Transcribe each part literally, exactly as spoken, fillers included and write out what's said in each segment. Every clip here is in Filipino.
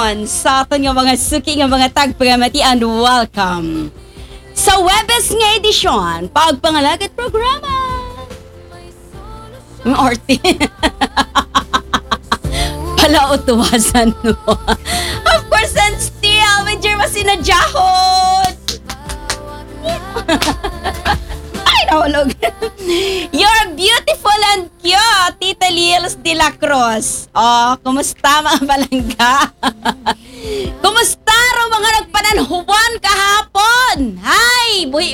karon sa aton nga mga suki nga mga tagpagamati and welcome sa Webes nga edisyon pagpangalagat programa. Ang arte. Pala utuwasan no. Of course, and still with your masinadjahod. Ay, nahulog. You're beautiful and cute, Tita Lils de la Cruz. Oh, kumusta mga balangga? Kumusta ro mga nagpananhuban kahapon? Hi, buhi.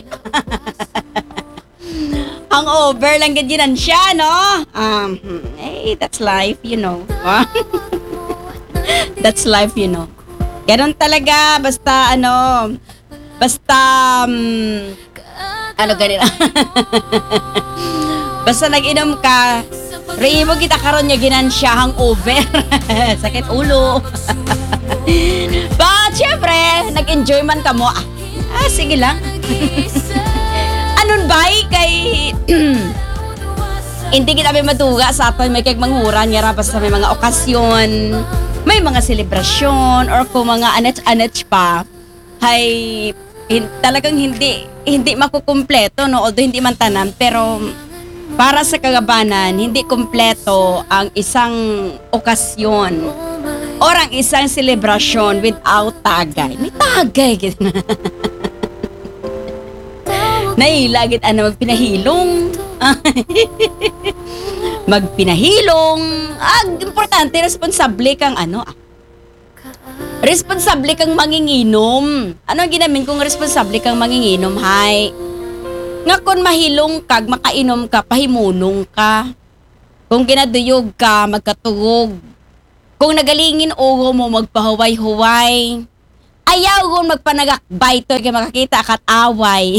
Hangover lang ganyan siya, no? Um, hey, that's life, you know. That's life, you know. Ganun talaga, basta ano, basta, um, ano ganito. Basta nag-inom ka, rin mo kita karon niya ginan siya hangover. Sakit ulo. But, syempre, nag-enjoy man ka mo. Ah, sige lang. Anong bay kay hindi kita may maduga sa aton may kay manghuran nga basta may mga okasyon, may mga selebrasyon or kung mga anets-anets pa hay hin, talagang hindi hindi makukumpleto no, although hindi man tanan pero para sa kagabanan hindi kumpleto ang isang okasyon or ang isang selebrasyon without tagay. May tagay gitu. Nailagit ano magpinahilong. Magpinahilong. Ah, importante responsable kang ano. Ah. Responsable kang manginginom. Ano ang ginamin kung responsable kang manginginom? Hay. Nga kung mahilong kag makainom ka, pahimunong ka. Kung ginaduyog ka, magkatugog. Kung nagalingin ugo mo, magpahuway-huway. Ayaw kung magpanagakbay to kaya makakita kat away.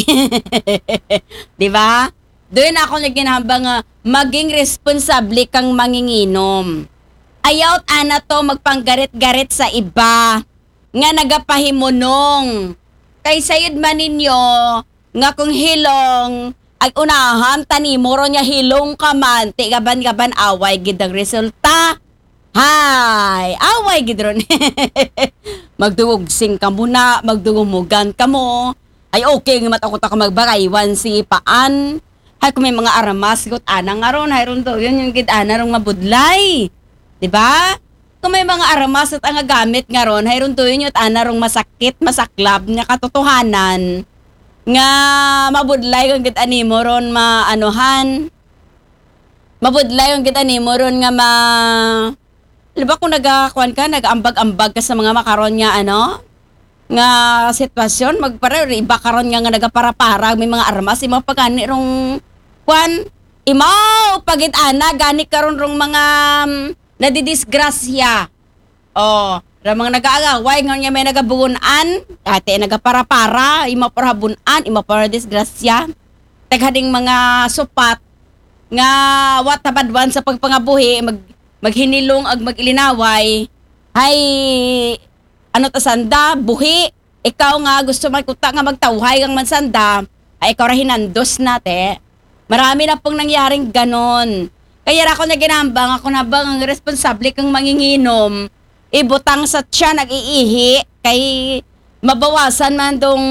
Di ba? Doon ako naginahambang nga maging responsable kang manginginom. Ayaw ana to magpanggarit-garit sa iba nga nagapahimunong. Kay sayod man ninyo nga kung hilong ag unahan tanimoro niya hilong ka man ti gaban-gaban away gid ang resulta. Hay, away gidron. Magdugog sing ka muna, magdugumugan ka mo. Ay okay nga matakot ako magbakaywan si paan. Hay kung may mga aramas gut anang aron hayron to yun yung gid ana rong mabudlay. Di ba? Kung may mga aramas at ang gamit nga ron hayron to yun yung ana rong masakit, masaklab nga katotohanan. Nga mabudlay kung gid animo ron maanuhan. Mabudlay kung gid animo ron nga ma Diba kung nagakuan ka, nag-ambag-ambag ka sa mga makaron nga ano, nga sitwasyon, magpare, iba karon nga nga nagapara-para, may mga armas, yung mga pagani rong, kuan, imaw, pagit ana, gani karon rong mga um, nadidisgrasya. O, ra mga nag-aagaway, nga nga may nagabugunan, ate nagapara-para, imaw parabunan, imaw para disgrasya, taghading mga supat, nga watabadwan sa pagpangabuhi, mag maghinilong ag magilinaway hay ano ta sanda buhi ikaw nga gusto magkuta nga magtawhay kang mansanda ay ikaw ra hinandos nate marami na pong nangyaring ganon kaya ra ako na ginambang ako na bang ang responsable kang manginginom ibutang sa tiyan nag-iihi kay mabawasan man dong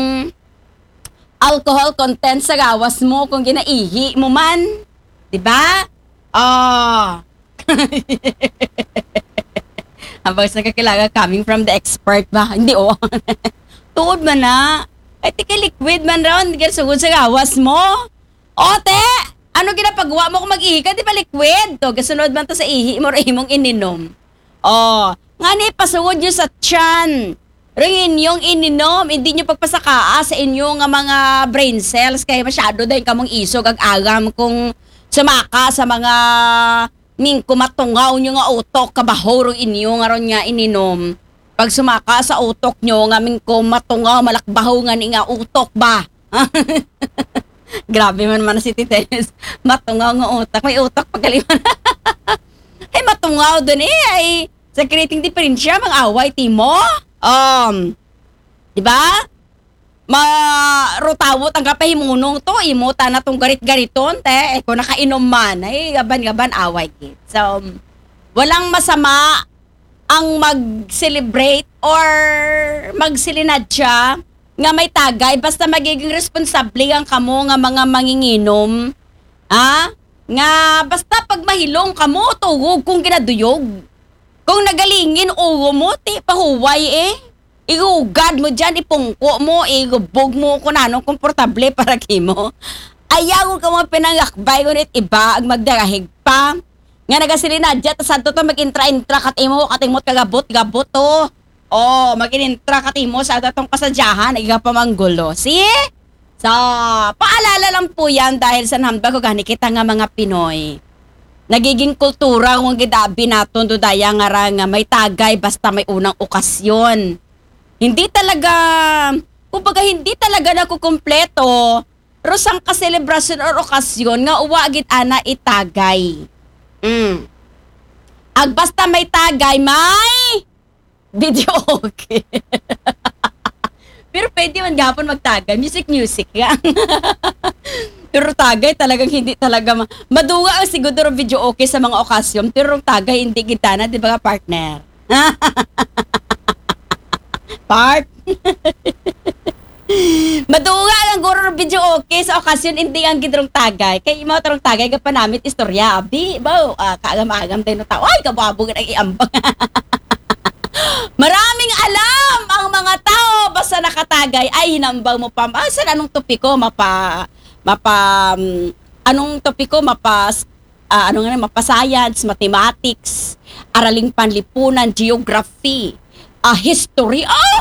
alcohol content sa gawas mo kung ginaihi mo man di ba ah Habang sa kakilala coming from the expert ba? Hindi oh. Tuod man na. Ay, tika liquid man raw. Hindi ka sugod sa gawas mo. Ote! Ano ginapagawa mo kung mag-ihi ka? Di ba liquid? To, kasunod man to sa ihi mo rin mong ininom. Oh, nga ni pasugod nyo sa tiyan. Ringin yung ininom. Hindi nyo pagpasakaa sa inyo nga mga brain cells. Kaya masyado dahil kamong isog ag agam kung sumaka sa mga ning kumatungaw nyo nga utok kabahoro inyo nga ron nga ininom. Pag sumaka sa utok nyo nga ming kumatungaw malakbaho nga ni nga utok ba? Grabe man man si Titenes. Matungaw nga utok. May utok pagkaliman. Ay matungaw dun eh. Ay sa creating diferensya mga away timo. Um, di ba? Marutawot ang kapahimunong to, imuta na tong garit-gariton, te, eh, kung nakainom man, ay, gaban-gaban away, kid. So, walang masama ang mag-celebrate or magsilinadya nga may tagay basta magiging responsable ang kamo nga mga manginginom. Ha? Nga basta pag mahilong kamo tuwog kung ginaduyog. Kung nagalingin uwo mo ti pahuway eh. Igugad mo dyan, ipungko mo, igubog mo kung anong komportable para kimo. Ayaw ka mo pinangakbay ngunit iba ang magdarahig pa. Nga nagasilinadya, tas santo to mag-intra-intra katimo, katimot kagabot-gabot to. Oh, mag-intra katimo sa atong kasadyahan, iga pa manggulo. See? So, paalala lang po yan dahil sa nambag ko gani kita nga mga Pinoy. Nagiging kultura kung gidabi naton do daya nga ra nga may tagay basta may unang okasyon. Hindi talaga, kumbaga hindi talaga nakukumpleto rosang ka-celebration or okasyon nga uwagit ana itagay. Mm. Ag basta may tagay, may video okay. Pero pwede man gapon magtagay, music-music yan. Pero tagay talagang hindi talaga ma- maduga ang siguro video okay sa mga okasyon, pero tagay hindi kita na, di ba partner? Part. Maduga lang guro video okay sa okasyon hindi ang gidrong tagay. Kay imo tarong tagay ka panamit istorya. Abi, ba uh, kaagam-agam tayo no tao. Ay, kababog ang iambang. Maraming alam ang mga tao basta nakatagay ay hinambang mo pa. Ah, saan anong topiko mapa mapa um, anong topiko mapas uh, ano nga mapa science, mathematics, araling panlipunan, geography. Ah, history. Oh!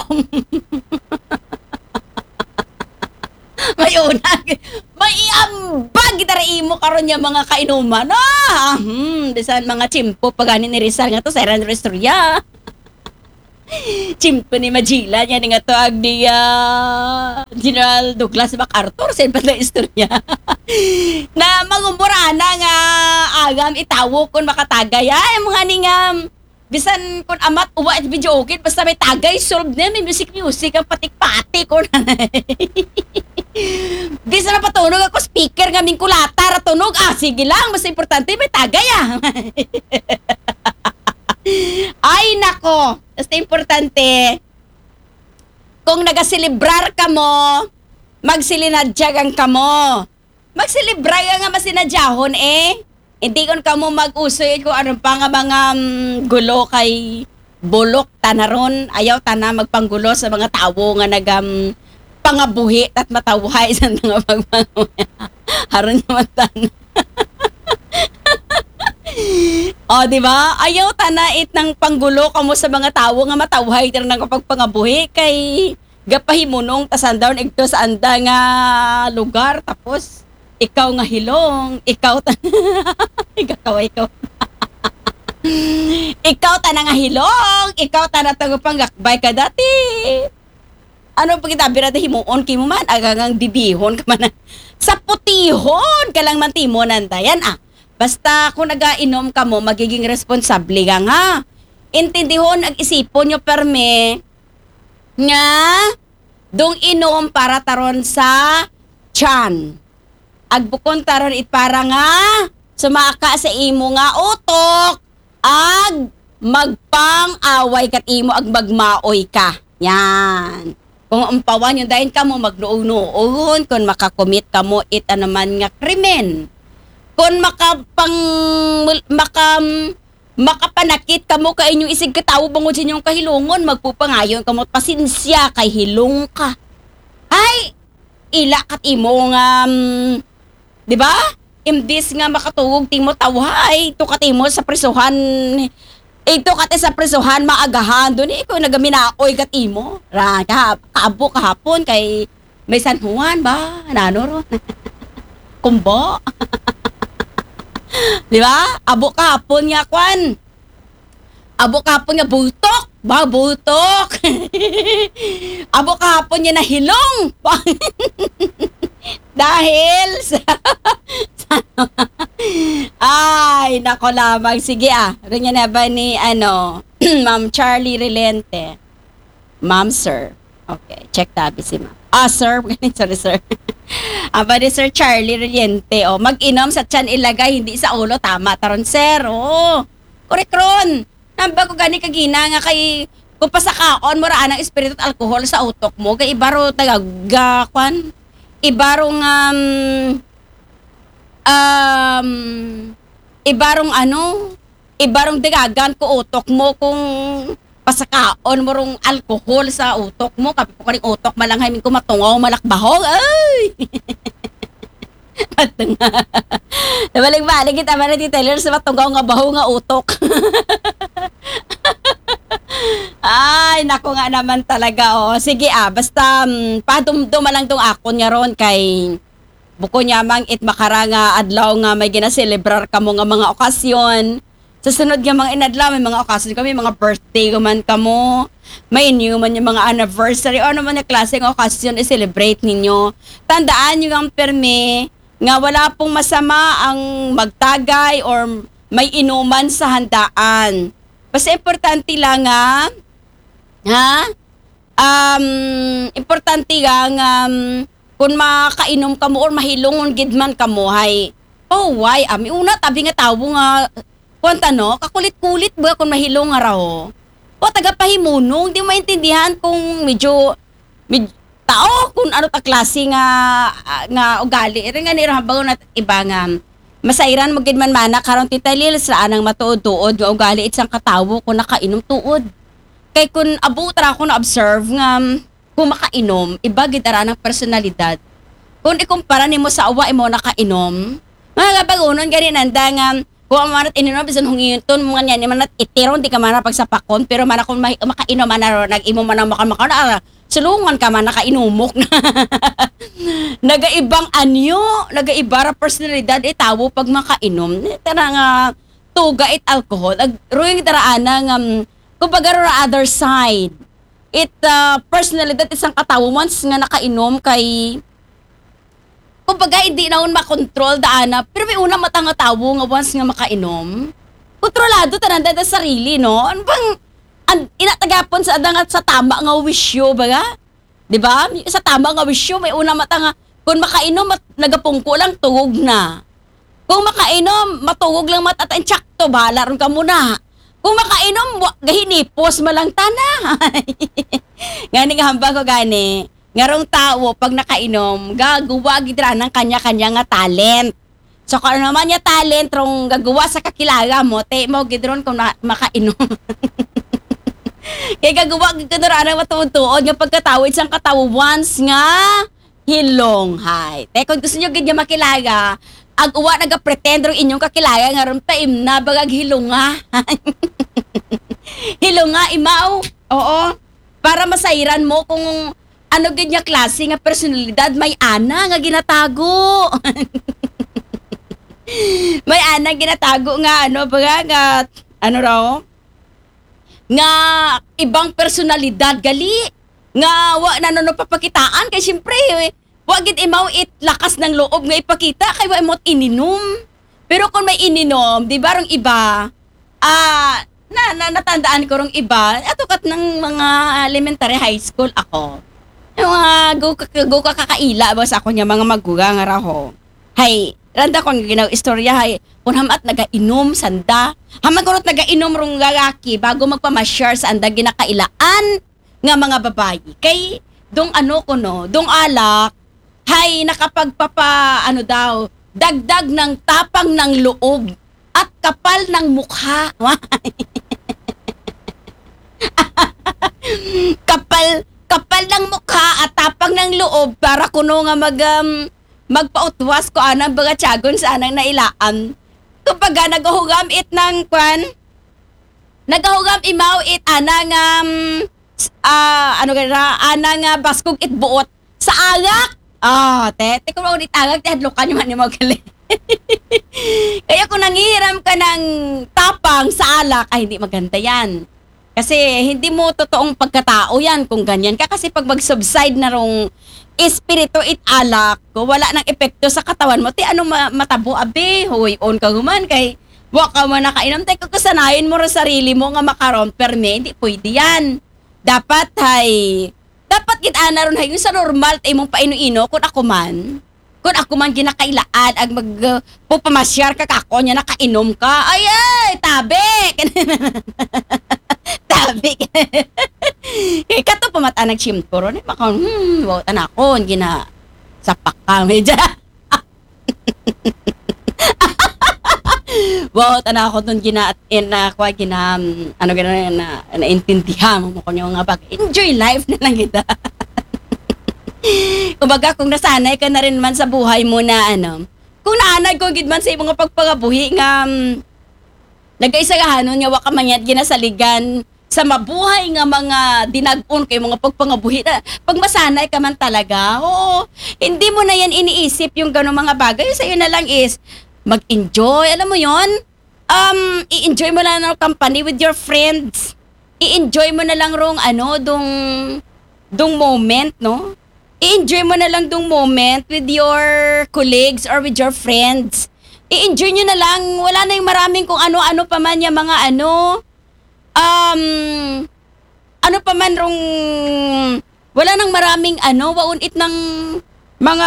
may unang, may iambag itari mo karon niya mga kainuman. Ah, hmm, bisan mga chimpo paganin ni Rizal nga to sa Iran Restorya. Chimpo ni Magila niya nga to ag ni uh, General Douglas MacArthur sa pa na istorya. Na mangumurana nga agam itawo kun makatagay ay mga ningam bisan kun amat uwa at video okay basta may tagay solve na may music music ang patik-patik ko na. Bisan na patunog ako speaker nga ming kulata ratunog ah sige lang mas importante may tagay ah. Ay nako basta importante kung nagaselebrar ka mo magsilinadyagan ka mo magselebrar nga masinadyahon eh. Hindi kon kamo mag-usoy kung ano pa nga mga um, gulo kay bulok tanaron. Ayaw tana magpanggulo sa mga tawo nga nagam pangabuhi at matawhay sa nga pagpanguya. Haron naman tana. O, di ba? Ayaw tana it ng panggulo kamo sa mga tawo nga matawhay tir nang kapag pangabuhi kay gapahimunong tasandaw igto sa anda nga lugar tapos ikaw nga hilong, ikaw ta ikaw ikaw. Ikaw ta nga hilong, ikaw ta na panggakbay ka dati. Ano pag itabi na himuon kimo man agangang dibihon ka man. Sa putihon ka lang man timonan dayan ah. Basta kung nagainom ka mo magiging responsable ka nga. Intindihon ag isipon nyo perme nga dong inom para taron sa tiyan. Agbukon taron it para nga sumaka sa imo nga utok ag magpang-away kat imo ag magmaoy ka. Yan. Kung umpawan yung dahin ka mo magnuog-nuogon kung makakomit ka mo it naman nga krimen. Kung makapang maka makapanakit ka mo ka inyong isig katawo bangod sa inyong kahilungon magpupangayon ka mo pasinsya kay hilong ka. Ay ila kat imo nga um, di ba? Imbis nga makatugog timo tawhay, to katimo sa presuhan. Ito kate sa presuhan maagahan doon ikaw nagaminaoy katimo. Ra ka kaabo kahapon kay may San Juan ba? Ano ro? Kumbo. Di ba? Abo kahapon nga kwan. Abo kahapon nga butok. Ba, butok. Abo kahapon niya nahilong. Dahil sa, sa ay, nako lamang. Sige ah. Ganyan na ba ni, ano, Ma'am Charlie Relente? Ma'am, sir. Okay, check tabi si ma'am. Ah, sir. Sorry, sir. Aba ni Sir Charlie Relente. Oh, mag-inom sa tiyan ilagay, hindi sa ulo. Tama, taron, sir. Oh, correct ron. Hamba ko gani kagina nga kay kung pasakaon mo raan ang espiritu at alcohol sa utok mo kay ibaro tagaga kwan ibarong um um ibarong ano ibarong dagagan ko utok mo kung pasakaon mo rong alcohol sa utok mo kapi ko kaning utok malanghay min ko matungaw malakbahog ay matunga nabalik-balik kita man ni Taylor sa matungaw nga baho nga utok. Ay, naku nga naman talaga, oh. Sige ah, basta um, padumduma lang tong akon nga ron kay buko nyamang it makaranga adlaw nga may ginaselebrar kamo nga mga okasyon. Sa sunod nga mga inadlaw, may mga okasyon kami, mga birthday man kamo. May new man yung mga anniversary o ano man yung klase ng okasyon i-celebrate ninyo. Tandaan nyo ang perme nga wala pong masama ang magtagay or may inuman sa handaan. Basta importante lang nga, ha? Um, importante lang, um, kung makainom ka mo or mahilungon gidman ka mo, hay, oh, why? Ami, una, tabi nga tao nga, kwanta no, kakulit-kulit ba kung mahilong nga raw? O, tagapahimunong, di maintindihan kung medyo, medyo, tao, kung ano ta klase nga, nga ugali. Ito nga nirang bago na iba nga, masairan mo gid man mana karon tita Lil sa anang matuod-tuod nga ugali itsang katawo kung nakainom tuod. Kay kun abo tra ko na observe nga kung makainom iba gid ara ng personalidad. Kung ikumpara nimo sa awa imo nakainom, mga bagunon gani nanda nga kung manat ininom bisan hunginton mga niyan manat itiron di ka man pagsapakon pero man kung makainom man nag-imo man makan-makan na sulungan ka man nakainumok na. Nagaibang anyo, nagaibara personalidad itawo pag makainom. Tara nga tuga it alcohol. Ag ruing daraan ng um, kumbaga ra other side. It uh, personalidad isang katawo once nga nakainom kay kumbaga hindi na un makontrol daana pero may una matang tawo nga once nga makainom. Kontrolado tanan da sarili no. Ano bang an inatagapon sa adang at sa tama nga wisyo baga? 'Di ba? Sa tama nga wisyo may una mata nga kung makainom mat, nagapungko lang tugog na. Kung makainom matugog lang mat at insakto bahala ron ka muna. Kung makainom gahinipos malang tana. Gani nga hamba ko gani. Ngarong tao pag nakainom gagawa gid ra ng kanya-kanya nga talent. So kung ano naman niya talent rong gagawa sa kakilala mo, te mo gid ron kung na, makainom. Kaya gagawa gid ka ra ng matuod-tuod nga pagkatawid sang katawo once nga hilong hay. Te kung gusto niyo gid nga makilala, ag uwa naga-pretend rong inyong kakilala nga ron taim na bagag hilonga. Hilonga imaw. Oo. Para masairan mo kung ano gid nga klase nga personalidad may ana nga ginatago. May ana ginatago nga ano baga nga ano raw nga ibang personalidad gali nga wa na no papakitaan kay syempre wa gid imaw it lakas ng loob nga ipakita kay wa imot ininom. Pero kung may ininom, di ba rong iba ah na, na natandaan ko rong iba ato kat ng mga elementary high school ako. Yung mga go, go kakakaila ba sa ako niya mga maguga nga raho. Hay, randa ko nga ginaw istorya hay. Kung hamat nagainom sanda, hamat kurot nagainom rong lalaki bago magpamasyar sa anda ginakailaan nga mga babae. Kay dong ano ko no, dong alak, hay nakapagpapa ano daw, dagdag ng tapang ng loob at kapal ng mukha. kapal kapal ng mukha at tapang ng loob para kuno nga mag um, magpautwas ko anang baga tiyagon sa anang nailaan. Kapag nagahugam it ng kwan, nagahugam imaw it anang um, uh, ano gana, anang uh, baskog it buot sa alak. Ah, oh, te, te kung ulit agak, te hadlokan yung man yung magaling. Kaya kung nangihiram ka ng tapang sa alak, ay hindi maganda yan. Kasi hindi mo totoong pagkatao yan kung ganyan ka. Kasi pag mag-subside na rong espiritu it alak, wala nang epekto sa katawan mo, te anong ma- matabo abe, huy on ka guman kay waka mo nakainom, te kakasanayin mo rin sarili mo nga makaroon, perme, hindi pwede yan. Dapat hay, dapat kita na ron hay, yung sa normal, te mong paino-ino, kung ako man, kung ako man ginakailaan, ag mag uh, pupamasyar ka kako niya, nakainom ka, ay ay, tabi! Kaya kato pamata nagsimpo ron. Maka, hmm, wow, tanakon, gina, sapak ka, medya. Wow, tanakon nun, gina, in, na, kwa, gina, um, ano, gina, na, naintindihan mo ko nga bag. Enjoy life na lang kita. Kumbaga, kung nasanay ka na rin man sa buhay mo na, ano, kung naanay ko, gid man sa mga pagpangabuhi nga, um, nag-aisagahanon nga waka man yan ginasaligan sa mabuhay nga mga dinag-on kay mga pagpangabuhi na pag masanay ka man talaga, oo, hindi mo na yan iniisip yung gano'ng mga bagay. Sa'yo na lang is mag-enjoy, alam mo yon, um, i-enjoy mo lang ng company with your friends, i-enjoy mo na lang rong ano, dung, dung moment, no? I-enjoy mo na lang dung moment with your colleagues or with your friends. I-enjoy nyo na lang. Wala na yung maraming kung ano-ano pa man yung mga ano. Um, ano pa man rong, wala nang maraming ano, waunit ng mga,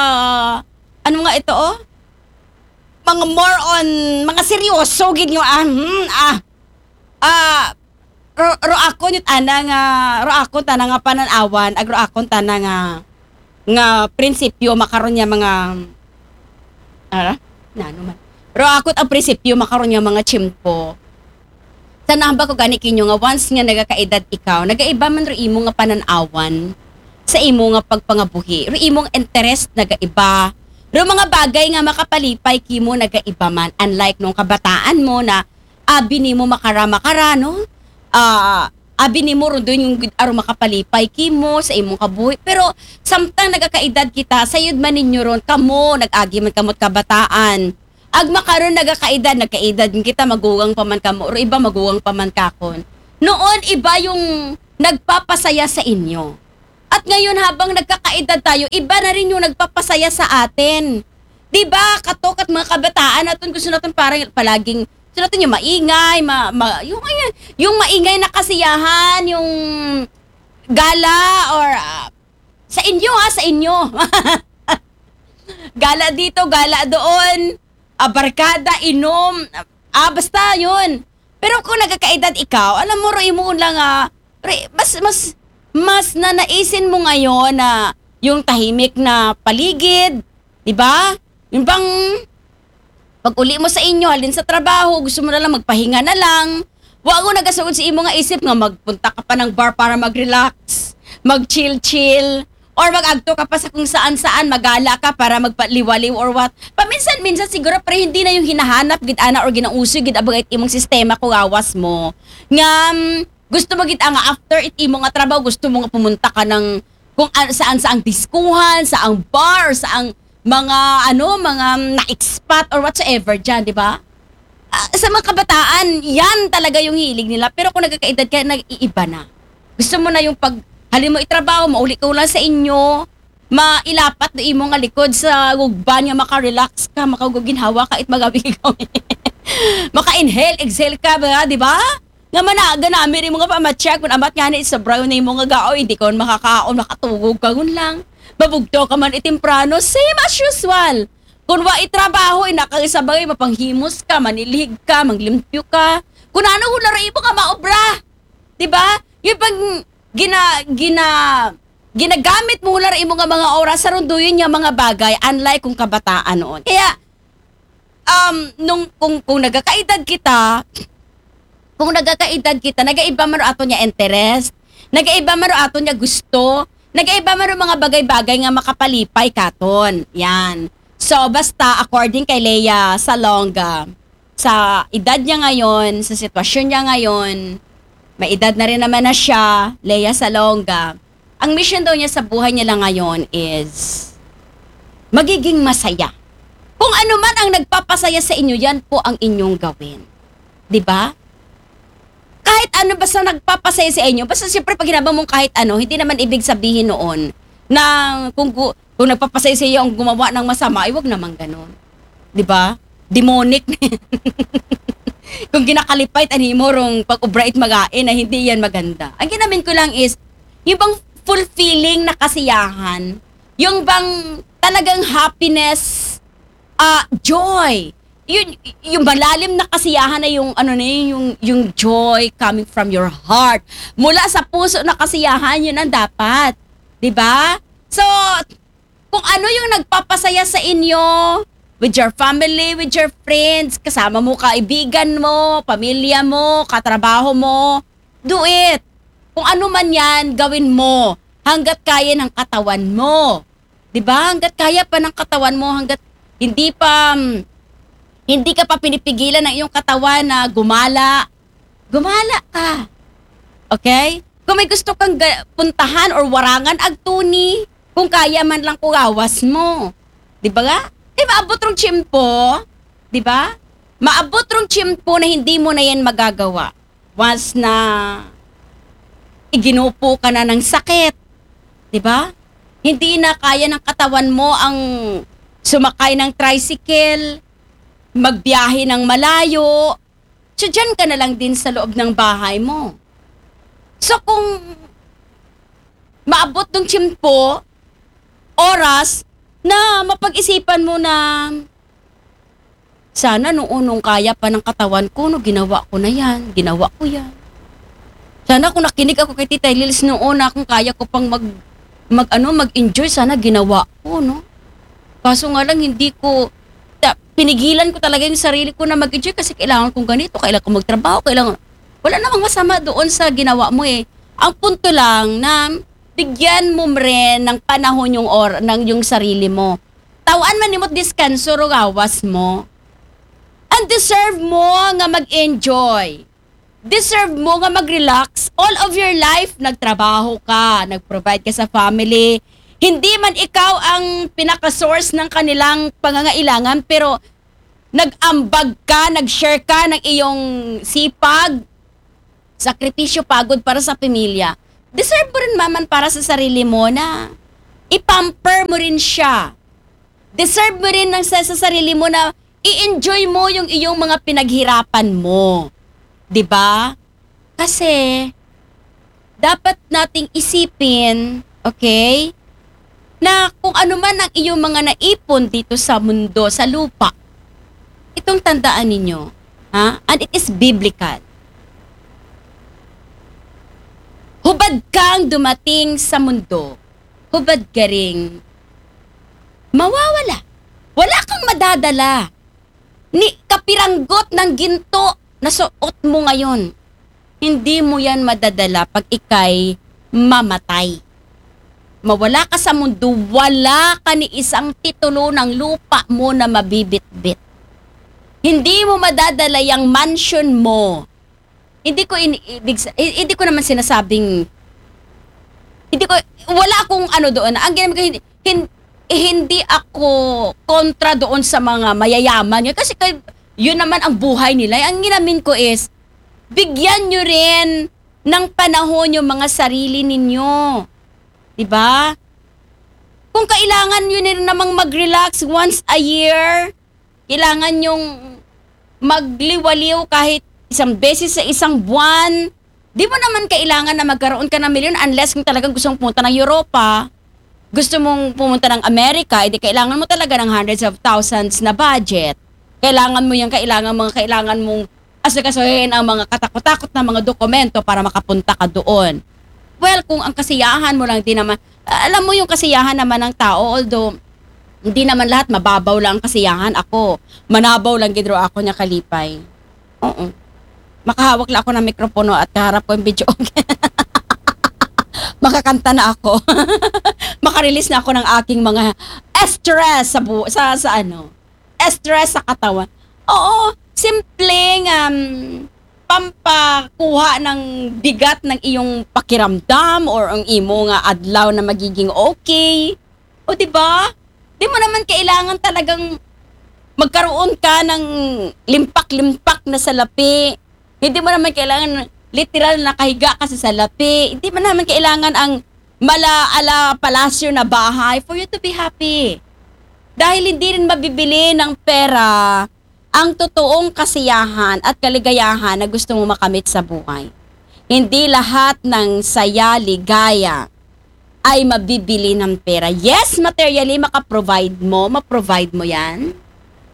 ano nga ito oh? Mga more on, mga seryoso, gid nyo, ah, hmm, ah, ah, ro, ro ako nyut ana nga, ro ako tana nga pananawan, ag ro ako tana nga, nga prinsipyo, makaroon niya mga, ara? Na ano man. Pero akot ang prinsipyo makaroon nga mga chimpo. Tanamba ko gani kinyo nga once nga nagakaedad ikaw, nagaiba man ro imo nga pananawan sa imo nga pagpangabuhi. Ro imong interest nagaiba. Ro mga bagay nga makapalipay kimo nagaiba man, unlike nung kabataan mo na abi nimo makara-makara no. Ah, uh, abi nimo ro doon yung aro makapalipay kimo sa imong kabuhi. Pero samtang nagakaedad kita, sayod man ninyo ron kamo nag-agi man kamot kabataan. Ag makaron nagakaedad, nagkaedad kita maguwang pa man kamo or iba maguwang pa man kakon. Noon iba yung nagpapasaya sa inyo. At ngayon habang nagkakaedad tayo, iba na rin yung nagpapasaya sa atin. 'Di ba? Katok at mga kabataan natin gusto natin parang palaging gusto natin yung maingay, ma, ma, yung, yung maingay na kasiyahan, yung gala or uh, sa inyo ha, sa inyo. Gala dito, gala doon, abarkada, inom, ah basta yun. Pero kung nagkakaedad ikaw, alam mo, ro mo lang ah, mas, mas, mas nanaisin mo ngayon na yung tahimik na paligid, di ba? Yung bang, pag uli mo sa inyo, halin sa trabaho, gusto mo na lang magpahinga na lang. Wa ko nagasugod sa imo nga isip nga magpunta ka pa ng bar para mag-relax, mag-chill-chill, or mag-agto ka pa sa kung saan-saan, magala ka para magpaliwaliw or what. Paminsan-minsan siguro pero hindi na yung hinahanap gid ana or ginauso gid abagay imong sistema kung awas mo. Nga um, gusto mo gid nga after it imo nga trabaho, gusto mo nga pumunta ka ng kung uh, saan-saang diskuhan, saang bar, saang mga ano, mga na-expat or whatsoever dyan, di ba? Uh, sa mga kabataan, yan talaga yung hilig nila. Pero kung nagkakaedad ka, nag-iiba na. Gusto mo na yung pag, halin mo itrabaho, mauli ka lang sa inyo, mailapat na imo nga likod sa gugban nga maka-relax ka, makaguginhawa ka, it magabi ka. Maka-inhale, exhale ka, ba, di ba? Nga managa namin rin mga pamatsyag, kung amat nga na sa brown na imo nga gao, hindi ka makakaon, makatugog ka, ngun lang. Babugto ka man itimprano, same as usual. Kung wa itrabaho, inakasabay, mapanghimos ka, manilhig ka, manglimpyo ka. Kung ano hularo mo ka maobra. Diba? Yung pag gina, gina, ginagamit mo hularo mo nga mga oras sa runduyin niya mga bagay, unlike kung kabataan noon. Kaya, um, nung, kung, kung nagkakaedad kita, kung nagkakaedad kita, nagaiba man ato niya interest, nagaiba man ato niya gusto, nagaiba man mga bagay-bagay nga makapalipay katon. Yan. So, basta according kay Lea Salonga, sa edad niya ngayon, sa sitwasyon niya ngayon, may edad na rin naman na siya, Lea Salonga, ang mission daw niya sa buhay niya lang ngayon is magiging masaya. Kung ano man ang nagpapasaya sa inyo, yan po ang inyong gawin. 'Di ba? Kahit ano basta nagpapasaya sa inyo, basta siyempre pag ginaba mong kahit ano, hindi naman ibig sabihin noon na kung, kung nagpapasaya sa iyo ang gumawa ng masama, ay wag naman ganon. 'Di ba? Demonic. Kung ginakalipay ani mo rong pag-ubright magain na hindi yan maganda. Ang ginamin ko lang is yung bang fulfilling na kasiyahan, yung bang talagang happiness, uh, joy, yun, yung malalim na kasiyahan na yung ano na yun, yung, yung joy coming from your heart. Mula sa puso na kasiyahan, yun ang dapat. 'Di ba? So, kung ano yung nagpapasaya sa inyo, with your family, with your friends, kasama mo kaibigan mo, pamilya mo, katrabaho mo, do it. Kung ano man yan, gawin mo hanggat kaya ng katawan mo. 'Di ba? Hanggat kaya pa ng katawan mo, hanggat hindi pa mm, hindi ka pa pinipigilan ng iyong katawan na gumala. Gumala ka. Okay? Kung may gusto kang ga- puntahan or warangan, agtuni. Kung kaya man lang kugawas mo. 'Di ba nga? Eh, maabot rong tiyempo. 'Di ba? Maabot rong tiyempo na hindi mo na yan magagawa. Once na iginupo ka na ng sakit. 'Di ba? Hindi na kaya ng katawan mo ang sumakay ng tricycle, magbiyahe ng malayo. So, dyan ka na lang din sa loob ng bahay mo. So, kung maabot ng tiyempo, oras, na mapag-isipan mo na sana noon nung kaya pa ng katawan ko, no, ginawa ko na yan, ginawa ko yan. Sana kung nakinig ako kay Tita Lils noon na kung kaya ko pang mag, mag ano, mag-enjoy, sana ginawa ko, no? Kaso nga lang hindi ko, ta, pinigilan ko talaga yung sarili ko na mag-enjoy kasi kailangan kong ganito, kailangan kong magtrabaho, kailangan, wala namang masama doon sa ginawa mo eh. Ang punto lang na bigyan mo rin ng panahon yung or ng yung sarili mo. Tawan man nimot diskanso ro gawas mo. And deserve mo nga mag-enjoy. Deserve mo nga mag-relax all of your life. Nagtrabaho ka, nag-provide ka sa family. Hindi man ikaw ang pinaka-source ng kanilang pangangailangan, pero nag-ambag ka, nag-share ka ng iyong sipag, sakripisyo, pagod para sa pamilya. Deserve mo rin maman para sa sarili mo na ipamper mo rin siya. Deserve mo rin ng sa, sa sarili mo na i-enjoy mo yung iyong mga pinaghirapan mo. 'Di ba? Kasi dapat nating isipin, okay, na kung ano man ang iyong mga naipon dito sa mundo, sa lupa, itong tandaan ninyo, ha? And it is biblical. Hubad kang dumating sa mundo, hubad ka ring mawawala. Wala kang madadala. Ni kapiranggot ng ginto na suot mo ngayon, hindi mo yan madadala pag ikay mamatay. Mawala ka sa mundo, wala ka ni isang titulo ng lupa mo na mabibitbit. Hindi mo madadala yung mansion mo. Hindi ko iniibig, hindi ko naman sinasabing, hindi ko, wala akong ano doon. Ang ginamit ko, hindi, hindi, hindi ako kontra doon sa mga mayayaman. Kasi yun naman ang buhay nila. Ang ginamin ko is, bigyan nyo rin ng panahon yung mga sarili ninyo. Diba? Kung kailangan nyo rin namang mag-relax once a year, kailangan yung magliwaliw kahit isang beses sa isang buwan, di mo naman kailangan na magkaroon ka ng milyon unless kung talagang gusto mong pumunta ng Europa, gusto mong pumunta ng Amerika, edi kailangan mo talaga ng hundreds of thousands na budget. Kailangan mo yung kailangan mga kailangan mong asakasuhin ang mga katakot-takot na mga dokumento para makapunta ka doon. Well, kung ang kasiyahan mo lang, di naman, alam mo yung kasiyahan naman ng tao, although hindi naman lahat mababaw lang ang kasiyahan. Ako, manabaw lang gidro ako niya kalipay. Oo. Makahawak lang ako ng mikropono at kaharap ko yung video. Makakanta na ako. Makarelease na ako ng aking mga stress sa, bu- sa, sa ano, stress sa katawan. Oo, simpleng um, pampakuha ng bigat ng iyong pakiramdam or ang imo nga adlaw na magiging okay. O diba? Di mo naman kailangan talagang magkaroon ka ng limpak-limpak na salapi. Hindi mo naman kailangan literal na nakahiga ka sa salapi. Hindi mo naman kailangan ang mala-ala palasyo na bahay for you to be happy. Dahil hindi rin mabibili ng pera ang totoong kasiyahan at kaligayahan na gusto mo makamit sa buhay. Hindi lahat ng saya, ligaya ay mabibili ng pera. Yes, materially, makaprovide mo, maprovide mo yan.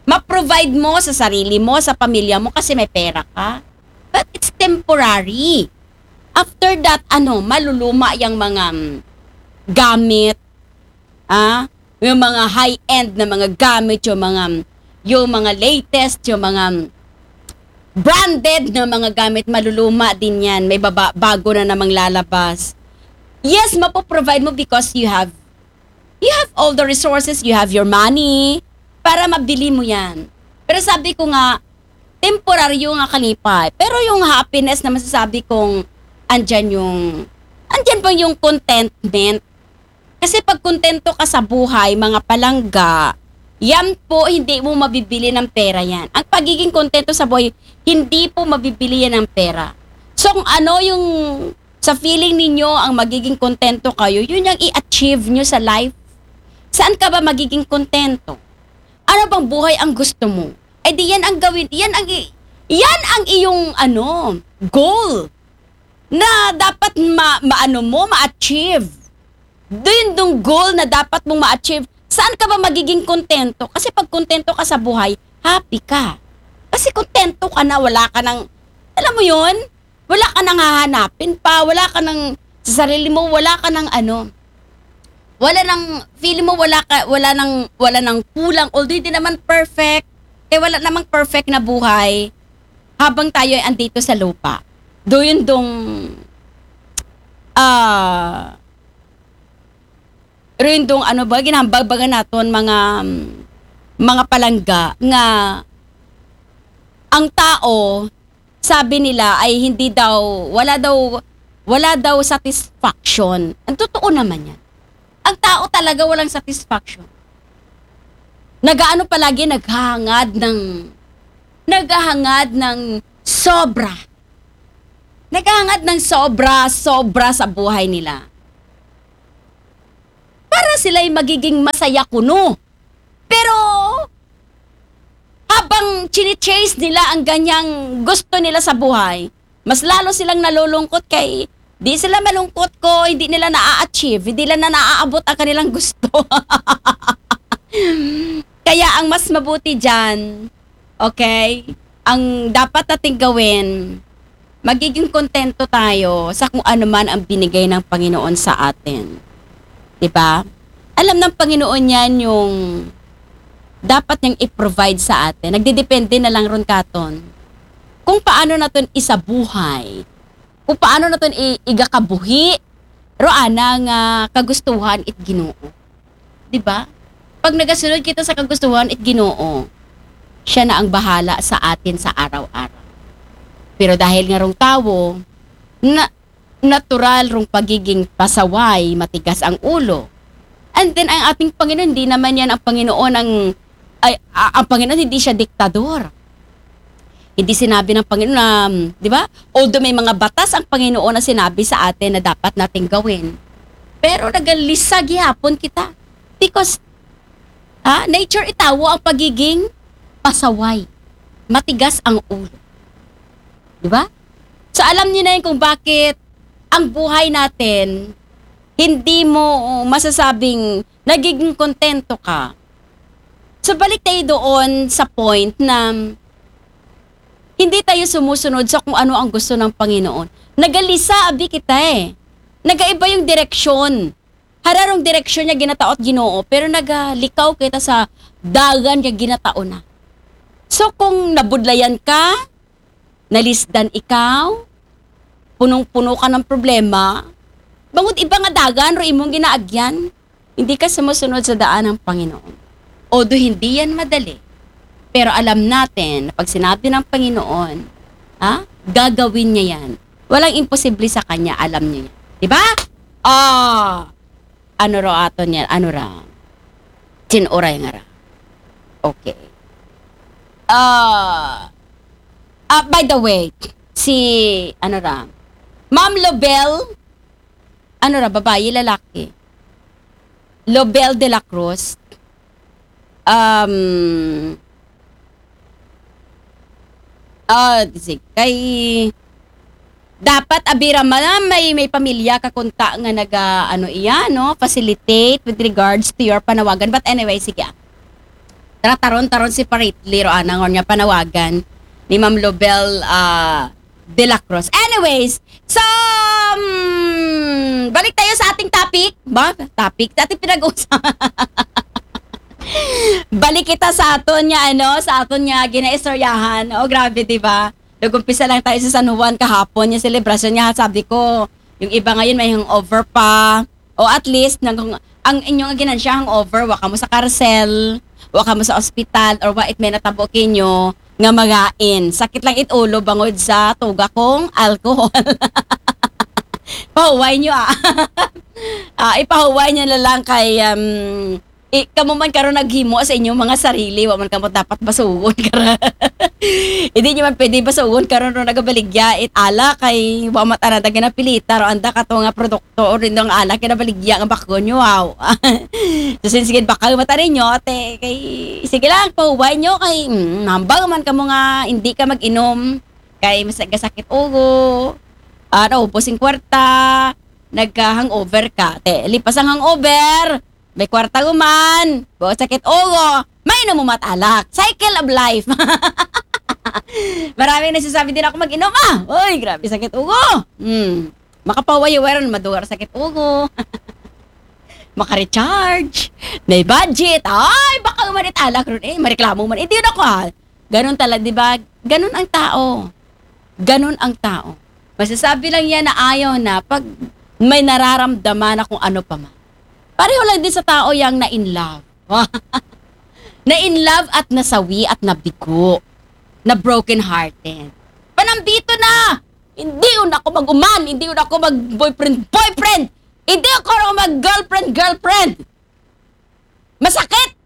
ma-provide mo sa sarili mo, sa pamilya mo kasi may pera ka. But it's temporary. After that, ano, maluluma yung mga mm, gamit, ah, yung mga high-end na mga gamit, yung mga, mm, yung mga latest, yung mga mm, branded na mga gamit, maluluma din yan. May baba, bago na namang lalabas. Yes, mapoprovide mo because you have you have all the resources, you have your money para mabili mo yan. Pero sabi ko nga, temporaryo nga kalipay. Pero yung happiness na masasabi kong andyan yung, andyan pa yung contentment. Kasi pag kontento ka sa buhay, mga palangga, yan po, hindi mo mabibili ng pera yan. Ang pagiging kontento sa buhay, hindi po mabibili yan ng pera. So kung ano yung sa feeling ninyo ang magiging kontento kayo, yun yung i-achieve nyo sa life. Saan ka ba magiging kontento? Ano bang buhay ang gusto mo? Eh di yan ang gawin, yan ang, i- yan ang iyong ano, goal na dapat ma, maano mo, ma-achieve. Doon yung goal na dapat mong ma-achieve. Saan ka ba magiging kontento? Kasi pag kontento ka sa buhay, happy ka. Kasi kontento ka na, wala ka ng, alam mo yun? Wala ka nang hahanapin pa, wala ka nang, sa sarili mo, wala ka nang ano, wala nang, feeling mo wala ka, wala nang, wala nang kulang, although hindi naman perfect, eh wala namang perfect na buhay, habang tayo ay andito sa lupa. Doon dong, ah, uh, dong ano ba, ginambagbagan naton mga, mga palangga, nga, ang tao, sabi nila ay hindi daw, wala daw, wala daw satisfaction. Ang totoo naman yan. Ang tao talaga walang satisfaction. Nagaano palagi, naghahangad ng, naghahangad ng sobra. Naghahangad ng sobra, sobra sa buhay nila. Para sila'y magiging masaya kuno. Pero, habang chini-chase nila ang ganyang gusto nila sa buhay, mas lalo silang nalulungkot kay di sila malungkot ko, hindi nila na-achieve, hindi nila na naaabot ang kanilang gusto. Kaya ang mas mabuti dyan, okay, ang dapat nating gawin, magiging kontento tayo sa kung ano man ang binigay ng Panginoon sa atin. Diba? Alam ng Panginoon yan yung dapat niyang i-provide sa atin. Nagdidepende na lang ron katon. Kung paano natin isabuhay, kung paano natin i- igakabuhi, roana nga kagustuhan it Ginoo. Diba? Pag nagasunod kita sa kagustuhan it Ginoo, siya na ang bahala sa atin sa araw-araw. Pero dahil nga rong tao, na, natural rong pagiging pasaway, matigas ang ulo. And then ang ating Panginoon, hindi naman yan ang Panginoon ang ay, a- ang Panginoon hindi siya diktador. Hindi sinabi ng Panginoon na, di ba? Although may mga batas ang Panginoon na sinabi sa atin na dapat nating gawin. Pero nagalisag yapon kita. Because, ah, nature itawo ang pagiging pasaway. Matigas ang ulo. Di ba? So alam niyo na yun kung bakit ang buhay natin, hindi mo masasabing nagiging kontento ka. So balik tayo doon sa point na hindi tayo sumusunod sa kung ano ang gusto ng Panginoon. Nagalisa, abi kita eh. Nagaiba yung direksyon. Hararong direksyon niya ginataot Ginoo, pero nagalikaw kita sa dagan niya ginatao na. So kung nabudlayan ka, nalisdan ikaw, punong-puno ka ng problema, bangod iba nga dagan, ro imong ginaagyan, hindi ka sumusunod sa daan ng Panginoon. Although hindi yan madali, pero alam natin na pag sinabi ng Panginoon, ha, gagawin niya yan. Walang imposible sa Kanya, alam niya yan. Diba? Ah, ano raw aton yan? Ano raw? Tinuray nga raw. Okay. Ah, uh, by the way, si, ano raw, Ma'am Lobel, ano raw, babae, lalaki? Lobel de la Cruz, um, ah, uh, kay, dapat abira man may may pamilya kakunta nga naga ano iya no facilitate with regards to your panawagan, but anyway sige ah. Trataron-taron si Paritli, ro anang or niya panawagan ni Ma'am Lobel uh, de la Cruz. Anyways, so, um, balik tayo sa ating topic. Ba? Topic? Ating pinag-usapan. Balik kita sa aton niya, ano, sa aton niya ginaistoryahan. Oh, grabe, diba? Nag-umpisa lang tayo sa San Juan kahapon, yung celebration niya. Sabi ko, yung iba ngayon may hangover pa. O at least, nang, ang inyong ginansya hangover, waka mo sa carousel, waka mo sa ospital, or wait, may natabo kinyo nga magain. Sakit lang itulo bangod sa tuga kong alcohol. Pahuway nyo ah. ah ipahuway nyo na lang kay um, i, kamo man karon naghimo sa inyong mga sarili, wa man kamo dapat basugon karon. Hindi nyo man pwede basugon karon ro nagabaligya it ala kay wa matara da ginapilita ro anda kato nga produkto or indong ala kinabaligya nga bakgon nyo wow. So since sige baka mata ninyo te kay sige lang pahuway nyo kay mm, hambang man kamo nga hindi ka mag-inom kay masakit ugo. Ah, uh, naubos yung kwarta, nagka-hangover ka. Te, lipas ang hangover, may kwarta guman, buo sakit ugo, may inom mo matalak. Cycle of life. Maraming nagsasabi din ako mag-inom, ah, uy, grabe sakit ugo. Hmm, makapawayawaran, madugar sakit ugo. Maka-recharge, may budget, ay, baka umanit alak ron, eh, mareklamo man. Hindi yun ako, ha. Ganun talaga, di ba? Ganun ang tao. Ganun ang tao. Masasabi lang yan na ayaw na pag may nararamdaman na kung ano pa man. Pareho lang din sa tao yang na-in love. Na-in love at nasawi at nabigo. Na broken hearted. Panambito na! Hindi yun ako mag-uman. Hindi yun ako mag-boyfriend-boyfriend. Hindi ako mag-girlfriend-girlfriend. Masakit!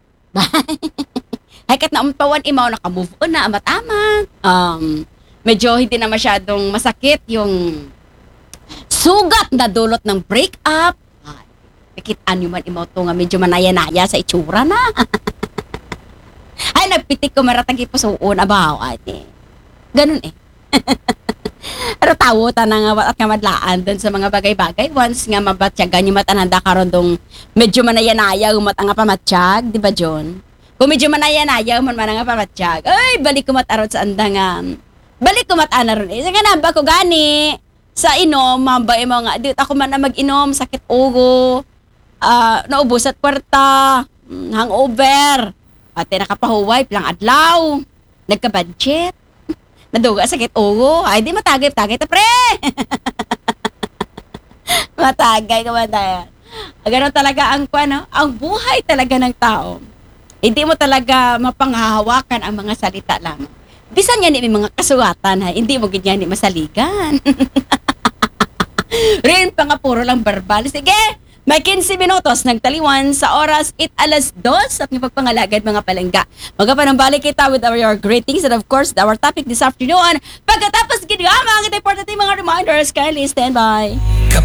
Ay, kat na umpawan imaw, naka-move on na, amat-amat. Um... Medyo hindi na masyadong masakit yung sugat na dulot ng breakup. Nakitaan nyo man imaw to nga medyo manaya-naya sa itsura na. Ay, nagpitik ko maratagi po suon. Abaw, ate. Ganun eh. Pero tawo ta na nga at kamadlaan dun sa mga bagay-bagay. Once nga mabatyagan yung matananda karon dong medyo manaya-naya umat nga pamatsyag. Di ba, John? Kung medyo manaya-naya umat man nga pamatsyag. Ay, balik kumatarot sa andang balik ko matana ron. Isa ka na ba ko gani? Sa inom, mamba mo nga. Dito ako man na mag-inom, sakit ugo, uh, naubos at kwarta, hangover, ate nakapahuway, pilang adlaw, nagka-budget, naduga sakit ugo, ay di matagay-tagay ta pre. Matagay ka ba tayo? Ganun talaga ang, ano, ang buhay talaga ng tao. Hindi mo talaga mapanghahawakan ang mga salita lamang. Bisan yan may mga kasuwatan ha, hindi mo ganyan ni masaligan. Rin pa nga puro lang barbal. Sige, may fifteen minutos nagtaliwan sa oras it alas dos at may pagpangalagad mga palengga. Magapanambalik kita with our your greetings and of course our topic this afternoon. Pagkatapos ginama ang important mga reminders, kindly stand by.